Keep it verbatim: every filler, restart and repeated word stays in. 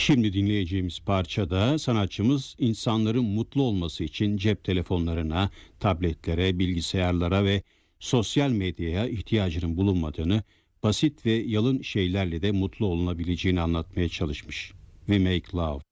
Şimdi dinleyeceğimiz parçada sanatçımız insanların mutlu olması için cep telefonlarına, tabletlere, bilgisayarlara ve sosyal medyaya ihtiyacının bulunmadığını, basit ve yalın şeylerle de mutlu olunabileceğini anlatmaya çalışmış. We Make Love.